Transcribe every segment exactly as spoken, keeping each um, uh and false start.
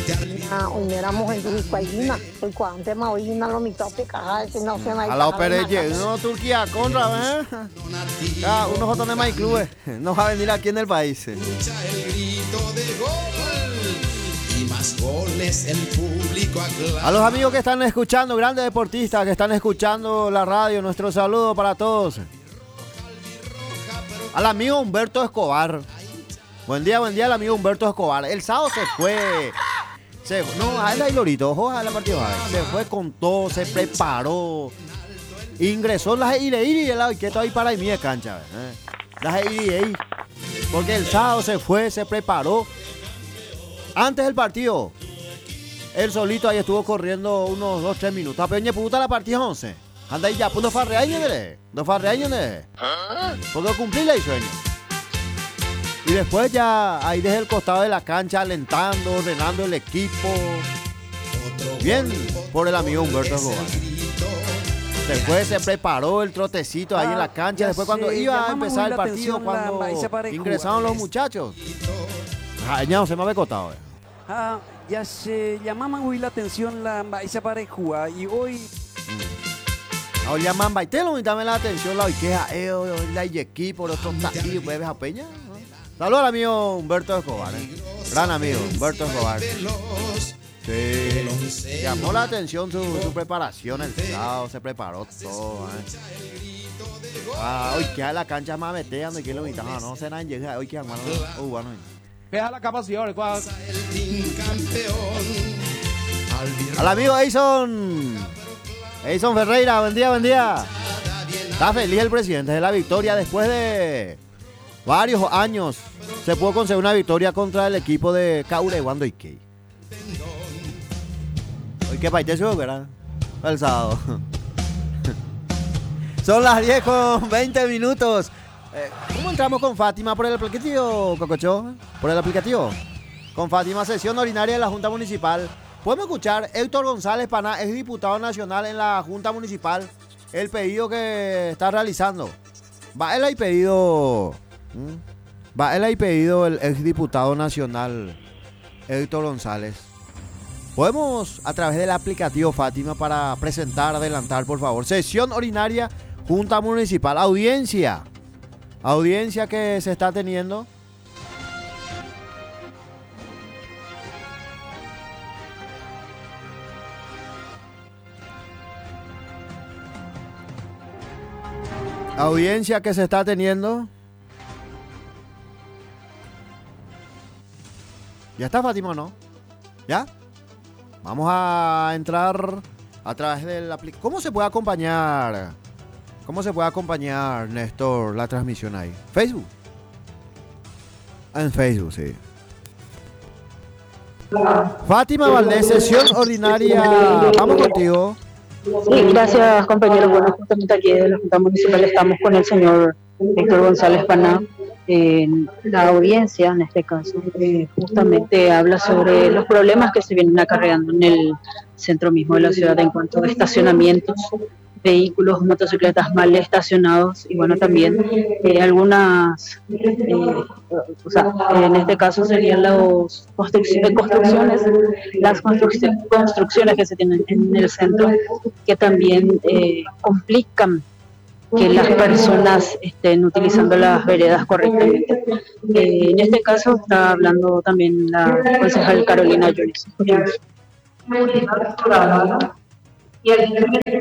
Na éramos en Turquía, el cuante maoína lo mitad de caja, que no se A la Opereye, no Turquía contra, ¿eh? Ya, unos botones más clubes, no va a venir aquí en el país. El grito de gol y más goles el público aclama. A los amigos que están escuchando, grandes deportistas que están escuchando la radio, nuestro saludo para todos. Al amigo Humberto Escobar. Buen día, buen día al amigo Humberto Escobar. El sábado se fue. Se fue. No, a él hay Lorito. Ojalá la partida. Se fue con todo, se preparó. Ingresó las Ireiri y el lado izquierdo ahí para mí de cancha. ¿eh? Las Ireiri. Porque el sábado se fue, se preparó. Antes del partido, él solito ahí estuvo corriendo unos dos tres minutos. A peña puta la partida once. Anda ahí ya, pues no farreaños, no farreaños, porque cumplí el sueño. Y después ya ahí desde el costado de la cancha alentando, ordenando el equipo. Bien por el amigo Humberto Escobar. Después se preparó el trotecito ahí en la cancha. Después cuando iba a empezar el partido, cuando ingresaron los muchachos. Ay, no, se me había costado. Ah, ya se llamaba muy la atención la Maísa Parejúa y hoy... Ahora llaman baitelo y también la atención la queja, eh, la equipo, los taquillos, bebes a peña. Saludos al amigo Humberto Escobar, eh. Gran amigo Humberto Escobar. Sí. Llamó la atención su, su preparación el sábado, se preparó todo. Eh. Ah, hoy queda la cancha más meteando y que lo invitaba, no sé nada en llegar, hoy queda malo, uh, bueno. Queda la capacidad, ¿cuál? Al amigo Eison. Eison Ferreira, buen día, buen día. Está feliz el presidente de la victoria después de varios años. Se pudo conseguir una victoria contra el equipo de Caureguando Ikei. Hoy que paite su ¿verdad? El sábado. Son las diez con veinte minutos. Eh, ¿Cómo entramos con Fátima por el aplicativo, Cococho? ¿Por el aplicativo? Con Fátima, sesión ordinaria de la Junta Municipal. Podemos escuchar Héctor González Paná, es diputado nacional en la Junta Municipal, el pedido que está realizando. Va, él ha pedido, ¿Mm? va, él ha pedido el exdiputado nacional Héctor González. Podemos a través del aplicativo Fátima para presentar, adelantar, por favor. Sesión ordinaria, Junta Municipal, audiencia, audiencia que se está teniendo. Audiencia que se está teniendo. ¿Ya está Fátima o no? ¿Ya? Vamos a entrar a través del aplicativo. ¿Cómo se puede acompañar? ¿Cómo se puede acompañar, Néstor, la transmisión ahí? ¿Facebook? En Facebook, sí. Fátima Valdés, sesión ordinaria. Vamos contigo. Sí, gracias compañeros. Bueno, justamente aquí de la Junta Municipal estamos con el señor Héctor González Paná. En la audiencia, en este caso, eh, justamente habla sobre los problemas que se vienen acarreando en el centro mismo de la ciudad en cuanto a estacionamientos, vehículos, motocicletas mal estacionados y bueno, también eh, algunas, eh, o sea, en este caso serían las construcciones, construcciones las construc- construcciones que se tienen en el centro que también eh, complican que las personas estén utilizando las veredas correctamente. Eh, en este caso está hablando también la concejal Carolina Lloris. Y el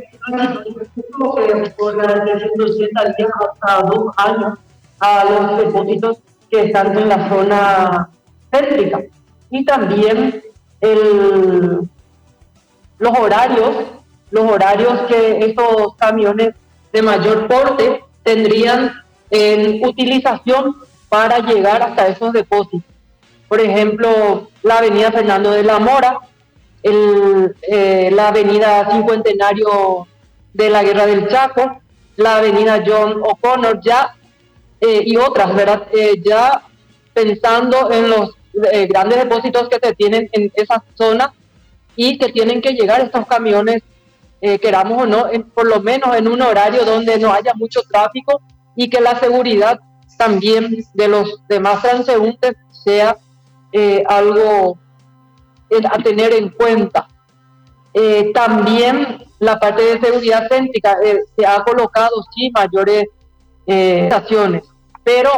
que por la restitución también hasta dos años a los depósitos que están en la zona céntrica. Y también el, los horarios, los horarios que estos camiones de mayor porte tendrían en utilización para llegar hasta esos depósitos. Por ejemplo, la avenida Fernando de la Mora, el, eh, la avenida Cincuentenario de la Guerra del Chaco, la avenida John O'Connor ya eh, y otras, ¿verdad? Eh, ya pensando en los eh, grandes depósitos que se tienen en esa zona y que tienen que llegar estos camiones, eh, queramos o no, en, por lo menos en un horario donde no haya mucho tráfico y que la seguridad también de los demás transeúntes sea eh, algo eh, a tener en cuenta. Eh, también la parte de seguridad céntrica, eh, se ha colocado sí mayores eh, estaciones, pero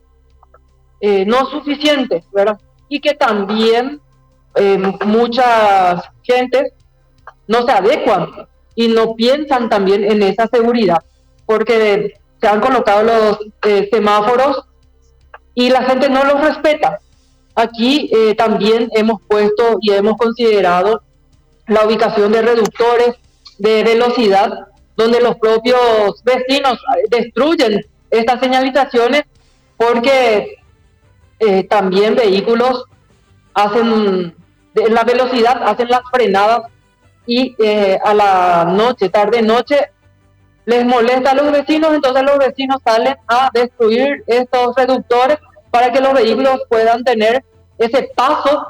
eh, no suficientes, ¿verdad? Y que también eh, muchas gentes no se adecuan y no piensan también en esa seguridad, porque se han colocado los eh, semáforos y la gente no los respeta. Aquí eh, también hemos puesto y hemos considerado la ubicación de reductores de velocidad, donde los propios vecinos destruyen estas señalizaciones porque eh, también vehículos hacen de la velocidad, hacen las frenadas y eh, a la noche, tarde noche, les molesta a los vecinos, entonces los vecinos salen a destruir estos reductores para que los vehículos puedan tener ese paso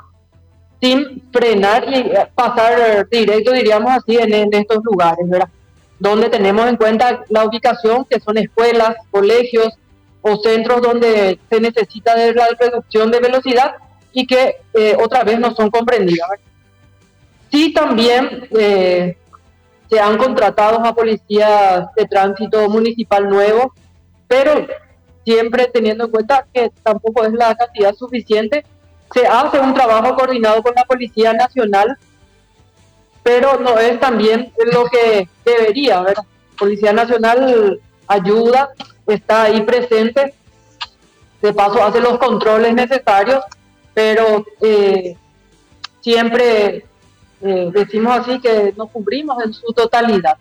sin frenar y pasar directo, diríamos así, en, en estos lugares, ¿verdad? Donde tenemos en cuenta la ubicación, que son escuelas, colegios o centros donde se necesita de la reducción de velocidad y que eh, otra vez no son comprendidas, ¿verdad? Sí, también eh, se han contratado a policías de tránsito municipal nuevos, pero siempre teniendo en cuenta que tampoco es la cantidad suficiente. Se hace un trabajo coordinado con la Policía Nacional, pero no es también lo que debería, ¿verdad? Policía Nacional ayuda, está ahí presente, de paso hace los controles necesarios, pero eh, siempre eh, decimos así que no cubrimos en su totalidad.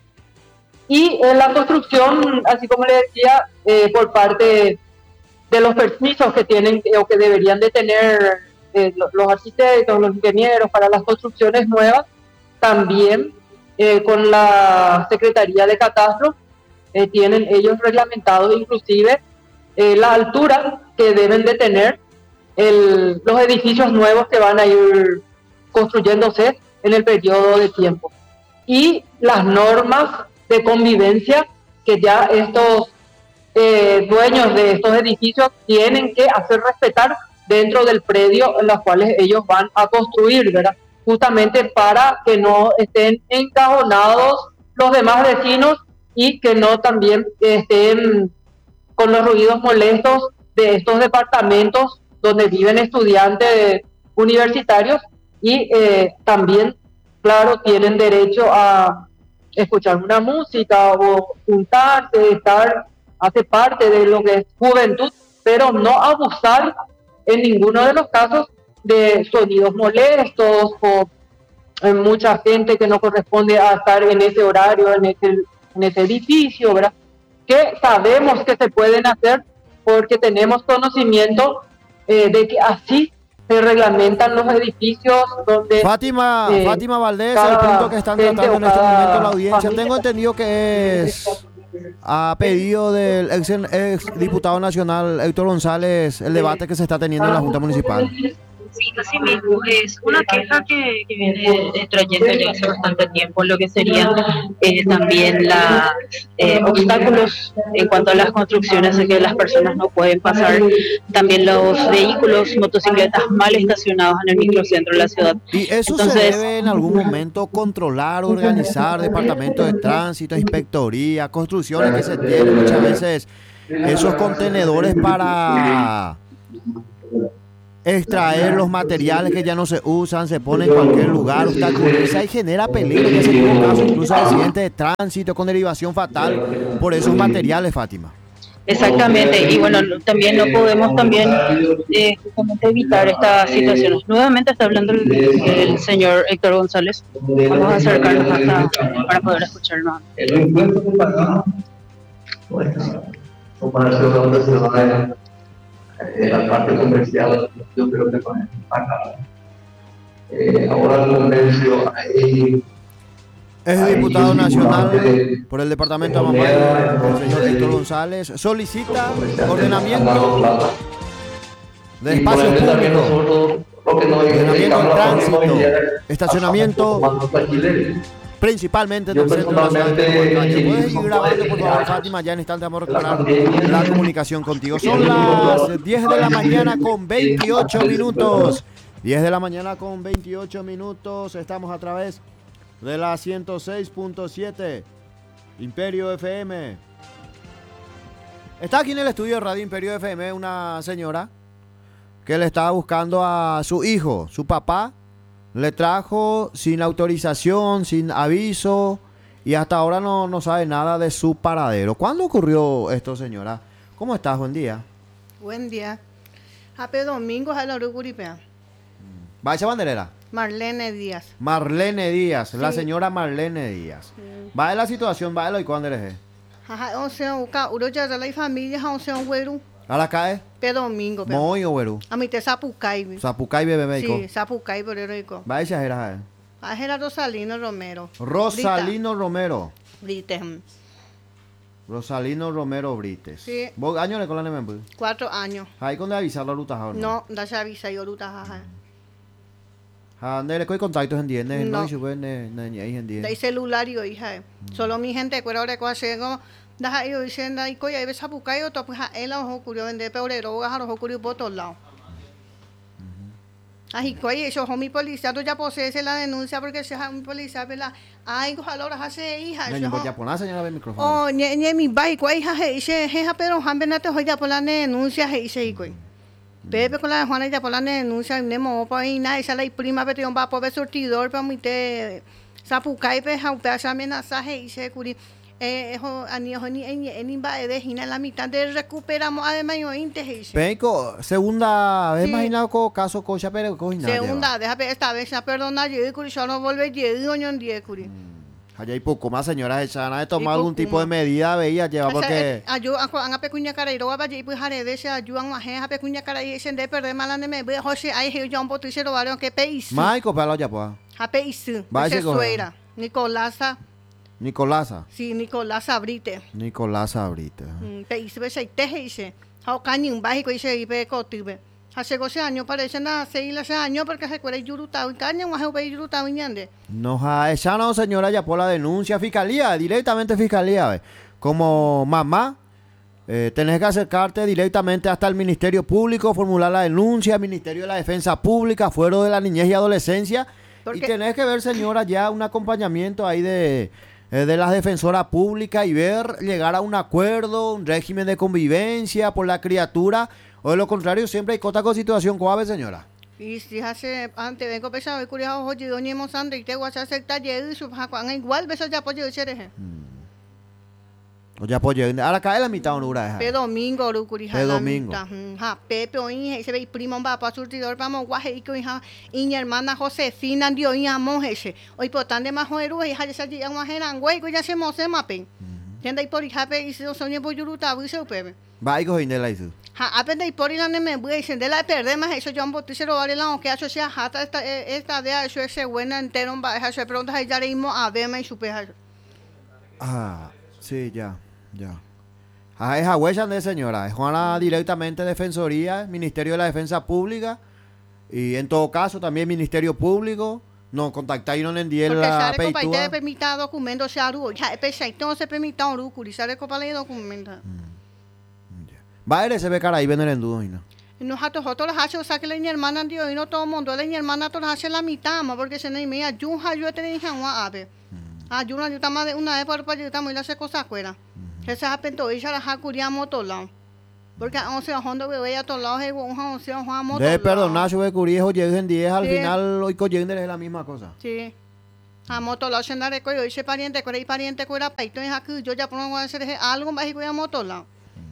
Y en la construcción, así como le decía, eh, por parte de los permisos que tienen o que deberían de tener Eh, los arquitectos, los ingenieros para las construcciones nuevas, también eh, con la Secretaría de Catastro eh, tienen ellos reglamentados inclusive eh, la altura que deben de tener el, los edificios nuevos que van a ir construyéndose en el periodo de tiempo, y las normas de convivencia que ya estos eh, dueños de estos edificios tienen que hacer respetar dentro del predio en los cuales ellos van a construir, ¿verdad? Justamente para que no estén encajonados los demás vecinos y que no también estén con los ruidos molestos de estos departamentos donde viven estudiantes universitarios y eh, también, claro, tienen derecho a escuchar una música o juntarse, estar, hace parte de lo que es juventud, pero no abusar en ninguno de los casos de sonidos molestos o eh, mucha gente que no corresponde a estar en ese horario, en ese, en ese edificio, ¿verdad? Que sabemos que se pueden hacer porque tenemos conocimiento eh, de que así se reglamentan los edificios donde... Fátima, eh, Fátima Valdés, el punto que están tratando en este momento la audiencia, familia. Tengo entendido que es... a pedido del ex, ex diputado nacional Héctor González, el debate que se está teniendo en la Junta Municipal. Sí, así mismo. Es una queja que, que viene trayendo ya hace bastante tiempo, lo que serían eh, también la, eh, obstáculos en cuanto a las construcciones de que las personas no pueden pasar, también los vehículos, motocicletas mal estacionados en el microcentro de la ciudad. ¿Y eso Entonces, se debe en algún momento controlar, organizar departamentos de tránsito, inspectoría, construcciones que se tienen muchas veces, esos contenedores para extraer los materiales que ya no se usan, se ponen en cualquier lugar, obstaculiza y genera peligro, que se tuvo caso incluso accidentes de tránsito con derivación fatal por esos materiales, Fátima? Exactamente, y bueno, también no podemos también eh, justamente evitar estas situaciones. Nuevamente está hablando el, el señor Héctor González. Vamos a acercarnos hasta para poder escucharlo. El encuentro compartido, bueno, compararse con otras ciudades, la parte comercial, yo creo que con el impacto. Eh, ahora el comercio, ahí... Es diputado nacional por el departamento de Amamay, el señor Héctor González, solicita ordenamiento de espacios públicos, ordenamiento en tránsito, estacionamiento, principalmente en el centro de la ciudad de Montaña. Puedes ir grabando, por favor, Fátima, ya en instante vamos a recuperar la comunicación contigo. Son las diez de la mañana con veintiocho minutos. diez de la mañana con veintiocho minutos. Estamos a través de la ciento seis punto siete Imperio F M. Está aquí en el estudio de Radio Imperio F M una señora que le estaba buscando a su hijo. Su papá le trajo sin autorización, sin aviso, y hasta ahora no, no sabe nada de su paradero. ¿Cuándo ocurrió esto, señora? ¿Cómo estás? Buen día. Buen día. Hace domingo a la Uruguripea. ¿Va esa banderera? Marlene Díaz. Marlene Díaz, Sí. la señora Marlene Díaz. Sí. Va de la situación, va de lo y cuándo eres. Ajá, o sea, uka uroja de la familia, o sea, un güero. ¿A la cae? Pe domingo, pe. Muy o güero. A mí te sapucai. Zapucay bebé médico. Sí, sapucai por el rico. Va esa era. A era Rosalino Romero. Rosalino Romero. Brite. mm, Rosalino Romero Brites. Sí. ¿Vos años le colan en Cuatro años. Ahí cuando avisar la ruta ahora. No, da se avisa yo ruta, jaja. Ande le coi contactos en diez, no No. y sube ne ne ahí en diez. Da celular yo, hija. Solo mi gente, cuero de cuasego. Da yo diciendo, y coya, y sapucai, o to, pues a él ojo curio vende peorero, o a ojo curio por todos lados. Ay, coye, eso, mi policía, tú ya posees la denuncia porque se mi policía, ¿verdad? Ay, ojalá hace hija. No, eso, no, jo- ya poná señora el micrófono. Oh, ni ni mi bai, coye, hija, he dice, hija, pero han venate hoy ya por la denuncia, he dice, y coye. Pepe con la de Juana ya por la denuncia, y nemo, pues, y nada, esa la prima, pero yo va por ver surtidor, para mi te, sapucai, pues, a un pedazo de amenazaje, y se curi. Eh, eso, a ni, ni, ni, ni, va, de Gina, la mitad de recuperamos, además, yo, inte, he dice. Penco, segunda vez Sí. imaginado co caso cocha pero coja nada. Segunda, déjame esta vez, ya perdona, yo, curi, yo no vuelve, yo, doña, en diez, curi. Allá hay poco más señoras echan de tomar Y algún poco tipo de más. medida veía lleva porque Ayu ang ang pecunya cara iro ba jay pu hare de se ayu ang mahe ha pecunya cara y se de perder malane me ve hoche ai he yo un potu se lo vale que peis. Maico para ya pues. Ha peis. Va, Se ese coge. suera. Nicolasa, Nicolasa, sí, Nicolasa Brite. Nicolasa ahorita. Mm, Peis be se te he se. Ha cañin ba y se y pe cotibe. Hace doce años parece nada, seis ese año porque se cuere yuruta y caña más he yuruta ñande. Nos ha echado señora ya por la denuncia a fiscalía, directamente a fiscalía, ve. Como mamá eh, tenés que acercarte directamente hasta el Ministerio Público, formular la denuncia, Ministerio de la Defensa Pública, Fuero de la Niñez y Adolescencia. ¿Por Y qué? tenés que ver, señora, ya un acompañamiento ahí de, eh, de las defensoras públicas y ver llegar a un acuerdo, un régimen de convivencia por la criatura. O de lo contrario, siempre hay cota con situación coave, señora. Y si hace antes vengo pensando y curioso hoy doña Mosandra y te voy a hacer taller y su paja igual beso ya apoyo de ser. O ya apoyé. Ahora cae la mitad de una Pe domingo ru kuri Pe domingo. Ha pepe o inge se ve primo va pa surtidor pa mo guaje y que hija y mi hermana Josefina dio y amo ese. Hoy potán de más joeru y haya sali yang majeran güey que ya se mo se mapen. Tenda y por hija pe y se soñe por yuruta bu se pepe. Va y coge de la hizo. Ha apende y por ir ande me voy de la perder más eso yo un boticero vale la que eso sea hata esta esta de eso ese buena entero va esa se pregunta ya le imo a ver me supe. Ah, sí, ya, ya. Ah, es huella de señora. Es Juana directamente Defensoría, Ministerio de la Defensa Pública. Y en todo caso también Ministerio Público. No, contactáis no le endié Porque la sale copa y te peitua. permita documento se aru ya pesa y no se permita un rucuri sale copa le documento. Va a ir ese becar ahí vender en dudo y no. No ha to hoto la hace o sea que la mi hermana dio y no todo el mundo la mi hermana to hace la mitad más porque se ne me ayun ha yo te dije a ave. Ayun yo tama de una vez por para yo tamo y la se cosa fuera. Ese ha pento ella la ha curia moto la. Porque once hondo bebé a todos lados es un once Juan moto. De perdonar su becuriejo lleguen en diez al Sí. final hoy coyen es la misma cosa. Sí. A moto la se de coyo ese pariente con el pariente con la peito y aquí yo ya pongo a hacer algo más y voy a moto la.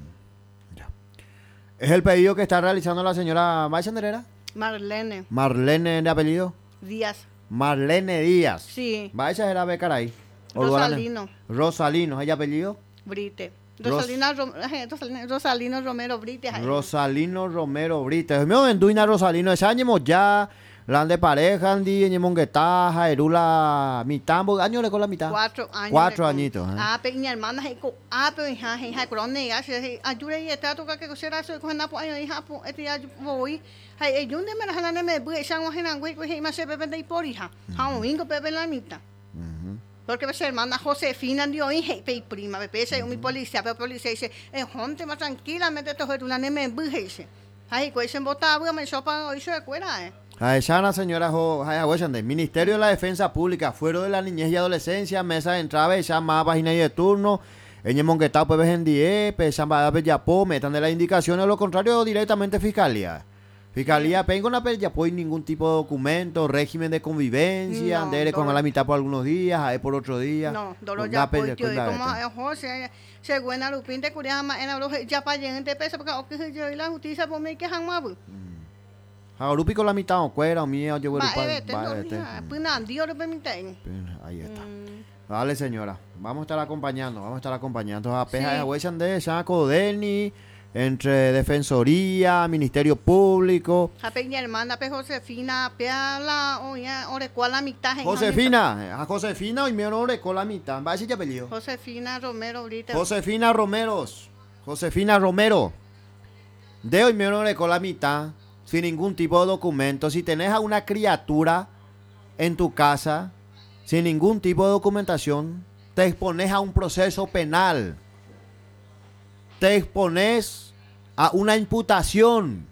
Es el pedido que está realizando la señora Maicenderera. Marlene Marlene de apellido. Díaz. Marlene Díaz. Sí. Va esa era becar ahí. Rosalino. Rosalino, ¿hay apellido? Brite. Ros- Rosalina, Rom- eh, Rosalina- Rosalino Romero Brite. ay. Rosalino Romero Brita. Me venduina Rosalino. Ese año ya. La de pareja, Andy, en Monguetaja, Erula, Mitambo. ¿Año le con la mitad? Cuatro años. Cuatro de- añitos. ¿eh? Ah, pero mi hermana, hijo, ah, pero hija, hija, corone, ya se ayude y está toca que cosera eso con la poña, hija, pues este ya voy. Hay un de menos a la me voy, se han ojeran, güey, pues más se beben de por hija. A un domingo beben la mitad. Porque mi hermana Josefina dio hija y prima, me pese mi policía, pero policía dice, eh, jonte más tranquilamente, esto es una neme buje. Ay, pues se botaba, me sopa, hoy se cuera, eh. Aeshana, señora Jo, Hayahuachande, Ministerio de la Defensa Pública, Fuero de la Niñez y Adolescencia, Mesa de Entrada, Echama, Página y de Turno, Eñe Monguetao, Pebes en Die, Pechamba, Yapó, metan de las indicaciones, lo contrario, directamente Fiscalía. Fiscalía, pengo una Yapó y ningún tipo de documento, régimen de convivencia, No, andere con dolor. la mitad por algunos días, ahí por otro día. No, dolo Una ya pe- pues tío, con la como beta. José, según la lupin de Curiama, en la ya para llegar de peso, porque ok, yo y la justicia por mí que han mabu. Jarupi con la mitad, o cuera, o mío, yo voy Va, a eh, te lo dije, pues nada, Dios lo permite. Ahí está. Mm. Vale, señora. Vamos a estar acompañando, vamos a estar acompañando a Peja Sí. de Huechan de Chaco Deni, entre Defensoría, Ministerio Público. A pe mi hermana, pe Josefina, pe a la, oye, ore cuál la mitad. en Josefina, a Josefina y mi nombre con la mitad. Va a decir qué apellido. Josefina Romero ahorita. Josefina Romeros. Josefina Romero. De hoy mi nombre con la mitad, sin ningún tipo de documento. Si tenés a una criatura en tu casa, sin ningún tipo de documentación, te expones a un proceso penal. Te expones a una imputación.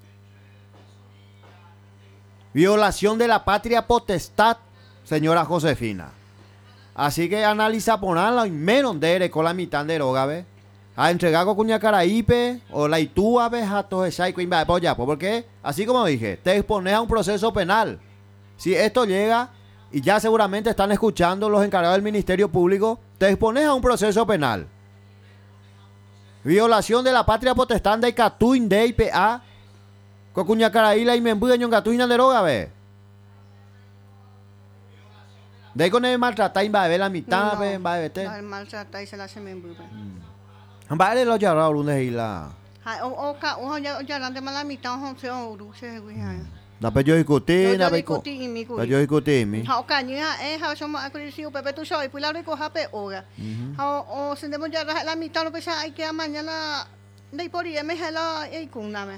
Violación de la patria potestad, señora Josefina. Así que analiza ponerla y menos de con la mitad de droga, ¿ve? A entregar con cuña caraipe o la itúa, ¿ve? A todo ese y de polla, porque así como dije, te expones a un proceso penal. Si esto llega, y ya seguramente están escuchando los encargados del Ministerio Público, te expones a un proceso penal. Violación de la patria potestad de Catuin de I P A. Cocuña caraíla y me embuya en Catuina de droga, ve. De ahí con el maltratar, va a ver la mitad, ve, va a ver. No, maltratar y se la se me embruja. Va a ver los yarrados, lunes y la. O o ka o ya ya la de mala mitad o se o ru se güey. Da pe yo discutir, da Yo pe discutí y mi Da yo discutir, mi. Ha o ka ni ha eh ha somos acrisiu pepe tu soy pues la rico ha pe ora. Ha o se demos ya la mitad lo pesa hay que mañana de por y me la y con nada.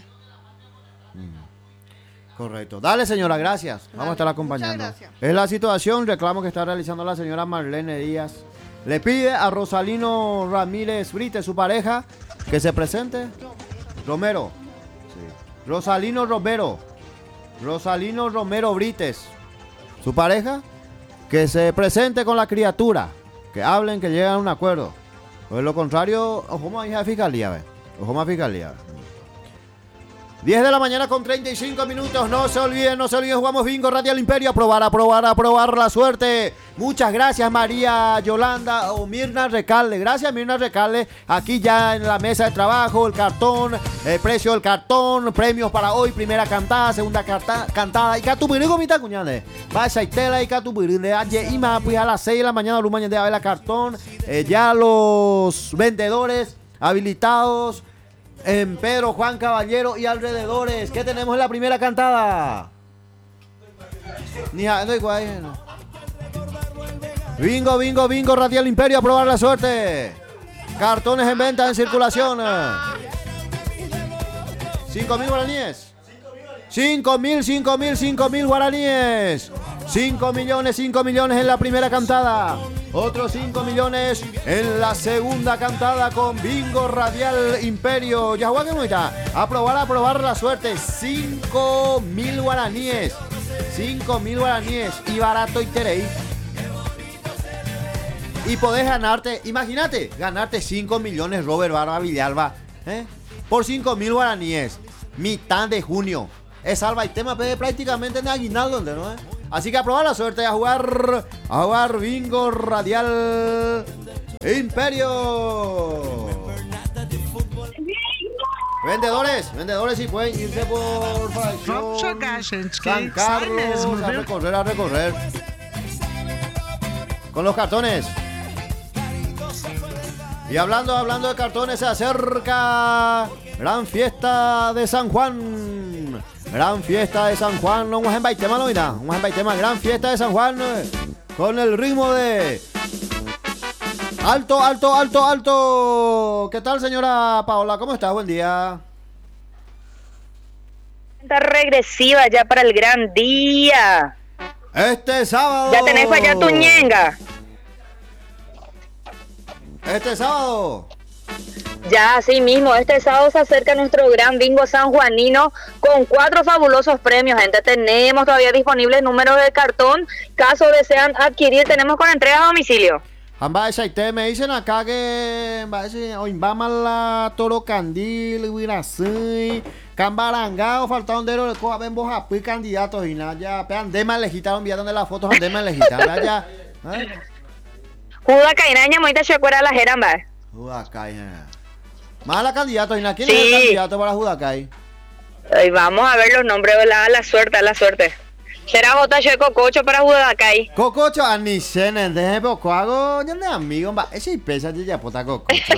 Correcto. Dale, señora, gracias. Vamos a estar acompañando. Muchas gracias. Es la situación, reclamo que está realizando la señora Marlene Díaz. Le pide a Rosalino Ramírez Brite, su pareja, que se presente. Romero. Sí. Rosalino Romero. Rosalino Romero Brites, su pareja, que se presente con la criatura. Que hablen, que lleguen a un acuerdo. O de lo contrario, ojo más hija de fiscalía, ve. Ojo más fiscalía. diez de la mañana con treinta y cinco minutos. No se olviden, no se olviden. Jugamos bingo Radial Imperio. A probar, a probar, a probar la suerte. Muchas gracias, María Yolanda o Mirna Recalde. Gracias, Mirna Recalde. Aquí ya en la mesa de trabajo, el cartón, el precio del cartón, premios para hoy. Primera cantada, segunda carta, cantada. Y Catupirigo, mitad cuñade. Vaya y tela y Catupirigo. De ayer y más, pues a las seis de la mañana, los mañana de ver la cartón. Eh, ya los vendedores habilitados. En Pedro Juan Caballero y alrededores. ¿Qué tenemos en la primera cantada? Ni a- no hay guay, no. Bingo, bingo, bingo, Radial Imperio, a probar la suerte. Cartones en venta, en circulación. Cinco mil guaraníes. Cinco mil, cinco mil, cinco mil guaraníes. Cinco millones, cinco millones en la primera cantada. Otros cinco millones en la segunda cantada con Bingo Radial Imperio. Ya juega que muy está. A probar, a probar la suerte. Cinco mil guaraníes. Cinco mil guaraníes. Y barato y tereí. Y podés ganarte, imagínate, ganarte cinco millones, Robert Barba Villalba, ¿eh? Por cinco mil guaraníes. Mitad de junio. Es salva y tema pe, prácticamente en aguinaldo, ¿no? ¿Eh? Así que a probar la suerte, a jugar, a jugar Bingo Radial Imperio. Vendedores, vendedores, si pueden irse por Facción San Carlos a recorrer, a recorrer. Con los cartones. Y hablando, hablando de cartones, se acerca gran fiesta de San Juan. Gran fiesta de San Juan. No vamos a embaitema, no mira. Vamos a embaitema. Gran fiesta de San Juan. eh, Con el ritmo de alto, alto, alto, alto. ¿Qué tal, señora Paola? ¿Cómo está? Buen día. Está regresiva ya para el gran día. Este sábado. Ya tenés para allá tu ñenga. Este sábado. Ya, así mismo, este sábado se acerca nuestro gran bingo sanjuanino con cuatro fabulosos premios, gente. Tenemos todavía disponibles números de cartón. Caso desean adquirir, tenemos con entrega a domicilio. Amba, te me dicen acá que hoy vamos a la Toro Candil, Huirasí, Cambarangao, faltaron de los cojas, ven vos a candidatos y nada, ya, pean, dema legitaron, enviaron de las fotos, dema legitaron, ya. Juda Cairaña, moita checuera la jeramba. Juda Cairaña. Mala candidato, ¿y quién sí. es el candidato para Judacay? Hoy vamos a ver los nombres, la, la suerte, la suerte. Será vota de Cococho para Judacay. Cococho, a ni cena, de poco hago, ya de amigo, va, ese pesa de ya pota Cococho.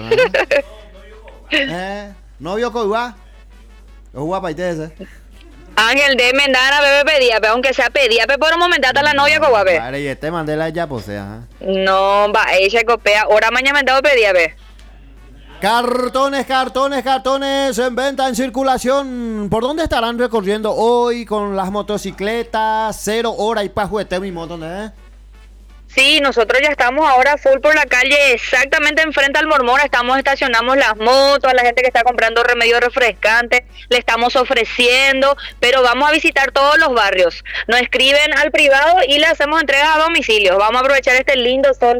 Eh, novio Coiba, o guapa y ese. Ángel de Mendana, bebé pedía, pero aunque sea pedía, pero por un momento hasta la novia Coiba, ve. Vale, y este mandela ya posea. No, va, ella copea, ahora mañana me pedía, ve. Cartones, cartones, cartones en venta, en circulación. ¿Por dónde estarán recorriendo hoy con las motocicletas? Cero hora y pa' juguete mi moto, ¿eh? Sí, nosotros ya estamos ahora full por la calle, exactamente enfrente al Mormón. Estamos, estacionamos las motos, a la gente que está comprando remedios refrescantes, le estamos ofreciendo, pero vamos a visitar todos los barrios. Nos escriben al privado y le hacemos entregas a domicilio. Vamos a aprovechar este lindo sol.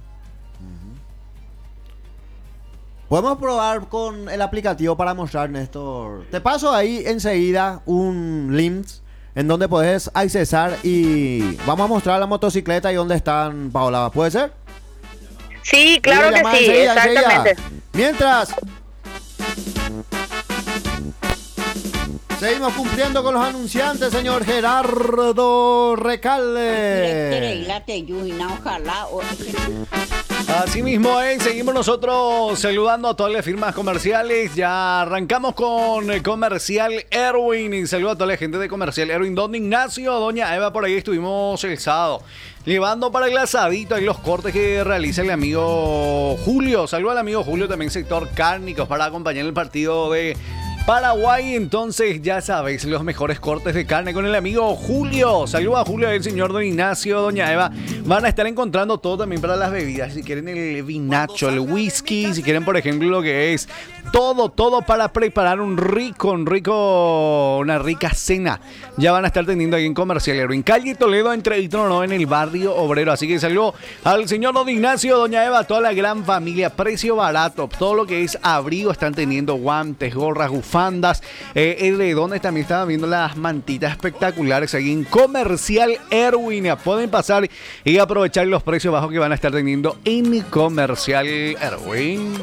Podemos probar con el aplicativo para mostrar, Néstor. Te paso ahí enseguida un link en donde puedes accesar y vamos a mostrar la motocicleta y dónde están, Paola. ¿Puede ser? Sí, claro que sí, enseguida, exactamente. Enseguida. Mientras seguimos cumpliendo con los anunciantes, señor Gerardo Recalde. Así mismo es, seguimos nosotros saludando a todas las firmas comerciales. Ya arrancamos con Comercial Erwin y saludo a toda la gente de Comercial Erwin. Don Ignacio, doña Eva, por ahí estuvimos el sábado llevando para el asadito ahí los cortes que realiza el amigo Julio. Saludo al amigo Julio, también sector cárnicos, para acompañar el partido de Paraguay. Entonces ya sabéis, los mejores cortes de carne con el amigo Julio. Saludos a Julio, el señor Don Ignacio, doña Eva. Van a estar encontrando todo también para las bebidas. Si quieren el vinacho, el whisky, si quieren por ejemplo lo que es todo, todo para preparar un rico, un rico, una rica cena. Ya van a estar teniendo ahí en Comercial en calle Toledo, entre Itro, en el barrio obrero. Así que saludo al señor Don Ignacio, doña Eva, toda la gran familia, precio barato, todo lo que es abrigo están teniendo, guantes, gorras, bufandas, eh, edredones, también estaban viendo las mantitas espectaculares ahí en Comercial Erwin. Pueden pasar y aprovechar los precios bajos que van a estar teniendo en Comercial Erwin.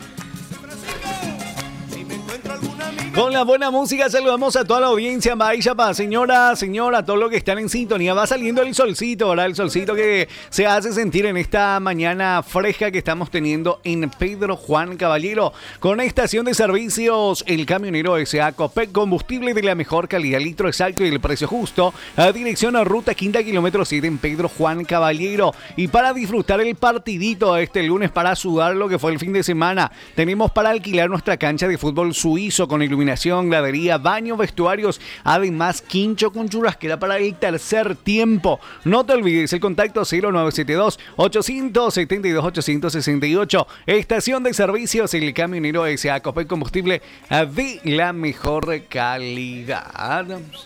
Con la buena música saludamos a toda la audiencia. Maishapa, señora, señora, todo lo que están en sintonía. Va saliendo el solcito, ¿verdad? El solcito que se hace sentir en esta mañana fresca que estamos teniendo en Pedro Juan Caballero. Con estación de servicios, el camionero S A Copec, combustible de la mejor calidad, litro exacto y el precio justo. A dirección a ruta quinta kilómetro siete en Pedro Juan Caballero. Y para disfrutar el partidito este lunes, para sudar lo que fue el fin de semana, tenemos para alquilar nuestra cancha de fútbol suizo con iluminación, gradería, baño, vestuarios, además quincho con churrasquera para el tercer tiempo. No te olvides el contacto cero nueve siete dos, ocho siete dos, ocho seis ocho. Estación de servicios, el camionero S A Copec, combustible de la mejor calidad.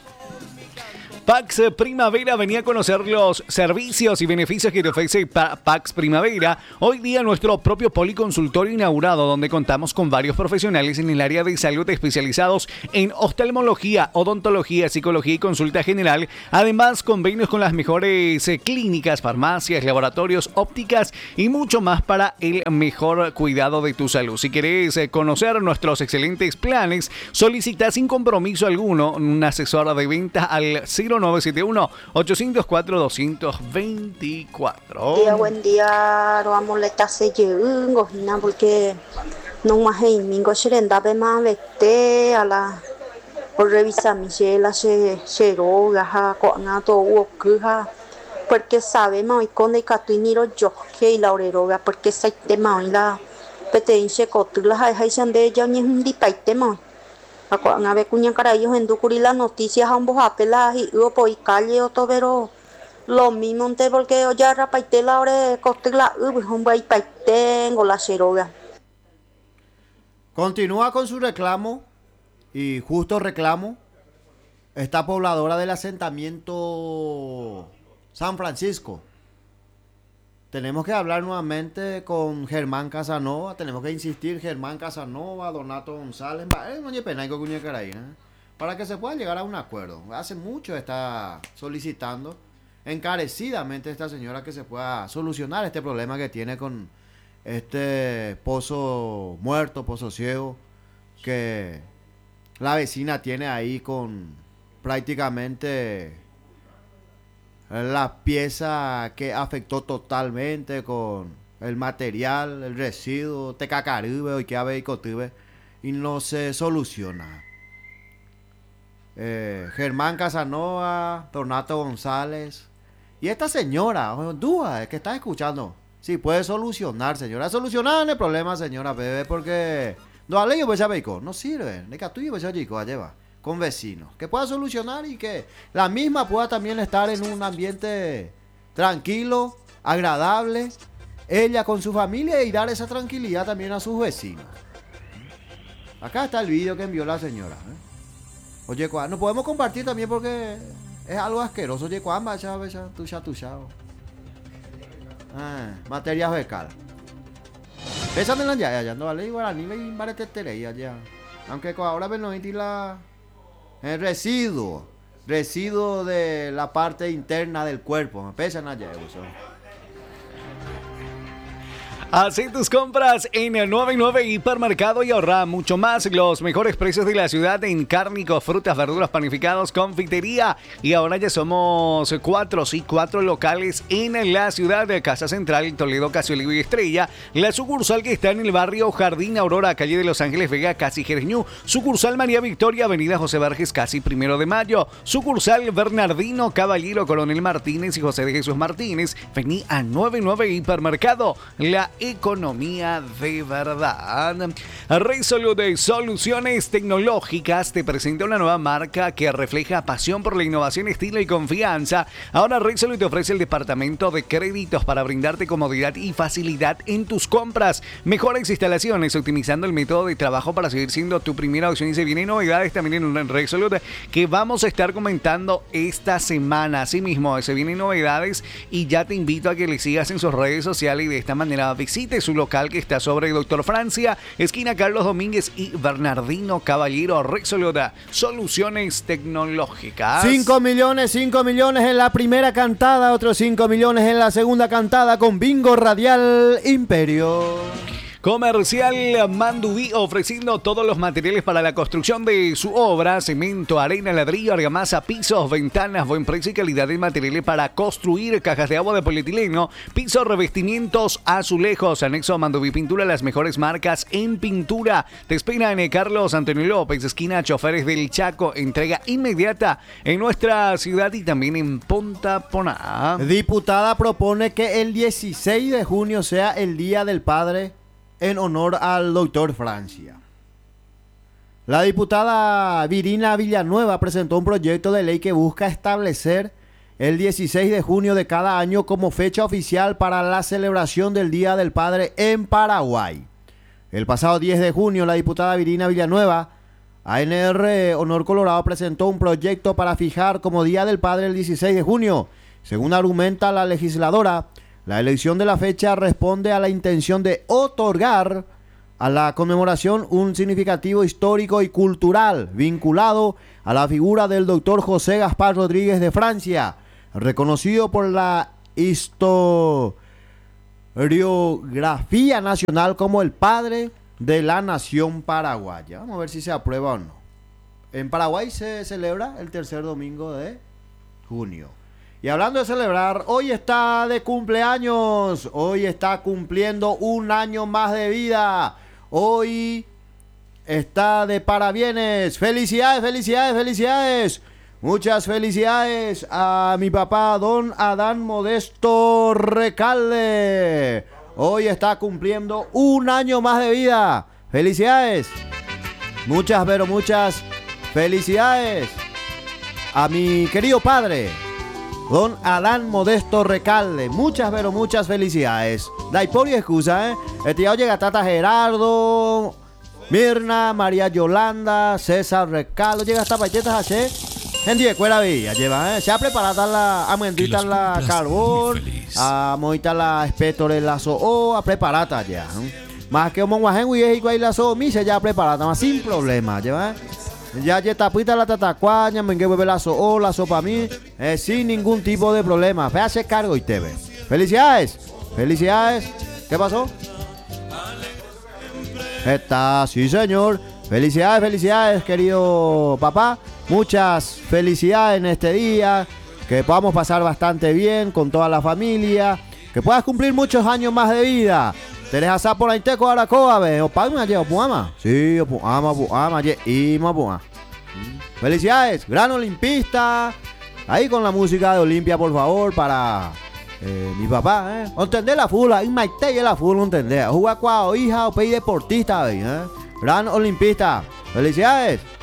Pax Primavera, venía a conocer los servicios y beneficios que te ofrece Pax Primavera. Hoy día nuestro propio policonsultorio inaugurado, donde contamos con varios profesionales en el área de salud especializados en oftalmología, odontología, psicología y consulta general. Además, convenios con las mejores eh, clínicas, farmacias, laboratorios, ópticas y mucho más para el mejor cuidado de tu salud. Si querés eh, conocer nuestros excelentes planes, solicita sin compromiso alguno un asesor de venta al cero nueve siete uno, ocho cero cuatro, dos dos cuatro. Buen día, buen día. Lo vamos a estar sellando, porque no más hay mingo serenda be más vete a la por revisar mi chela se se roga ha coana to wokuha porque sabe mai con de catiniro yo que la oreroga porque sai de mai la petense cotula hay hay sande yo ni di paite mai. Ako nga be kunya karayo hendu kurila noticias ambos apelas y hubo poi calle otro pero lo mismo te porque ya rapaite la ore costela ubu un bai paite la seroga. Continúa con su reclamo y justo reclamo esta pobladora del asentamiento San Francisco. Tenemos que hablar nuevamente con Germán Casanova, tenemos que insistir, Germán Casanova, Donato González, para que se pueda llegar a un acuerdo. Hace mucho está solicitando encarecidamente esta señora que se pueda solucionar este problema que tiene con este pozo muerto, pozo ciego, que la vecina tiene ahí con prácticamente la pieza que afectó totalmente con el material, el residuo, tecacaribe y que abeicotube, y no se soluciona. Eh, Germán Casanova, Donato González y esta señora, Dúa, que está escuchando, sí puede solucionar, señora, solucionar el problema, señora, bebé, porque no le pues no sirve, de que tú pues chico lleva con vecinos, que pueda solucionar y que la misma pueda también estar en un ambiente tranquilo, agradable, ella con su familia, y dar esa tranquilidad también a sus vecinos. Acá está el video que envió la señora, ¿eh? Oye, no podemos compartir también porque es algo asqueroso. Oye, ¿cuán va a echar tuya tuya? Ah, materias fecal. Esa de la ya, ya no vale igual ni le imbarete tereya ya. Aunque ahora ven no la el residuo, residuo de la parte interna del cuerpo. Me pesan allá eso. Haz tus compras en el noventa y nueve Hipermercado y ahorra mucho más. Los mejores precios de la ciudad en cárnicos, frutas, verduras, panificados, confitería. Y ahora ya somos cuatro, sí, cuatro locales en la ciudad de Casa Central, Toledo, Casiolivo y Estrella. La sucursal que está en el barrio Jardín Aurora, calle de Los Ángeles Vega, casi Jerezñú. Sucursal María Victoria, avenida José Verges, casi Primero de Mayo. Sucursal Bernardino Caballero, Coronel Martínez y José de Jesús Martínez. Vení a noventa y nueve Hipermercado. La economía de verdad. Resolute Soluciones Tecnológicas te presenta una nueva marca que refleja pasión por la innovación, estilo y confianza. Ahora Resolute te ofrece el departamento de créditos para brindarte comodidad y facilidad en tus compras. Mejores instalaciones, optimizando el método de trabajo para seguir siendo tu primera opción. Y se vienen novedades también en Resolute que vamos a estar comentando esta semana. Así mismo, se vienen novedades y ya te invito a que le sigas en sus redes sociales y de esta manera visite su local que está sobre Doctor Francia, esquina Carlos Domínguez y Bernardino Caballero. Resolute Soluciones Tecnológicas. cinco millones, cinco millones en la primera cantada, otros cinco millones en la segunda cantada con Bingo Radial Imperio. Comercial Mandubí, ofreciendo todos los materiales para la construcción de su obra: cemento, arena, ladrillo, argamasa, pisos, ventanas, buen precio y calidad de materiales para construir, cajas de agua de polietileno, pisos, revestimientos, azulejos. Anexo a Mandubí Pintura, las mejores marcas en pintura. Te espera en Carlos Antonio López, esquina Choferes del Chaco. Entrega inmediata en nuestra ciudad y también en Punta Poná. Diputada propone que el dieciséis de junio sea el Día del Padre en honor al doctor Francia. La diputada Virina Villanueva presentó un proyecto de ley que busca establecer el dieciséis de junio de cada año como fecha oficial para la celebración del Día del Padre en Paraguay. El pasado diez de junio, la diputada Virina Villanueva, A N R Honor Colorado, presentó un proyecto para fijar como Día del Padre el dieciséis de junio. Según argumenta la legisladora, la elección de la fecha responde a la intención de otorgar a la conmemoración un significativo histórico y cultural vinculado a la figura del doctor José Gaspar Rodríguez de Francia, reconocido por la historiografía nacional como el padre de la nación paraguaya. Vamos a ver si se aprueba o no. En Paraguay se celebra el tercer domingo de junio. Y hablando de celebrar, hoy está de cumpleaños, hoy está cumpliendo un año más de vida, hoy está de parabienes, felicidades, felicidades, felicidades, muchas felicidades a mi papá, don Adán Modesto Recalde, hoy está cumpliendo un año más de vida, felicidades, muchas, pero muchas felicidades a mi querido padre, don Adán Modesto Recalde. Muchas, pero muchas felicidades. Dai por y excusa, ¿eh? Este ya llega Tata Gerardo, Mirna, María Yolanda, César Recalo, llega hasta paquetas hace. Gente de cuela vía, lleva, eh. Se ha preparado la amendita la carbón, a moita la espetore la so o a preparata ya. Más que un guajen y es igual la so mi se ya preparada, más sin problema, lleva. Ya ya tapita la tatacuaña, me que bebe la so o la sopa a mí, eh, sin ningún tipo de problema. Ve a hacer cargo y te ve. Felicidades, felicidades. ¿Qué pasó? Está, sí señor. Felicidades, felicidades, querido papá. Muchas felicidades en este día. Que podamos pasar bastante bien con toda la familia. Que puedas cumplir muchos años más de vida. Tenés asá por ahí teco aracoa, ve. O pagma ye, o puama. Sí, o puama, puama, ye, ima, puama. Felicidades, gran olimpista. Ahí con la música de Olimpia, por favor, para eh, mi papá, ¿eh? Entender la fula, y maite la fula, entender. Jugar con hija o pei deportista, ¿eh? Gran olimpista. Felicidades.